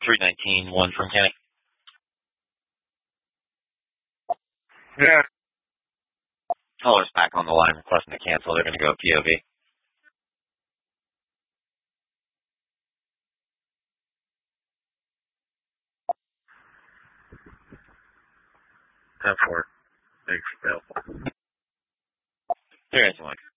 319, one from Kenny. Yeah. Caller's back on the line requesting to cancel. They're going to go POV. Time for it. Thanks, Bill. There is one.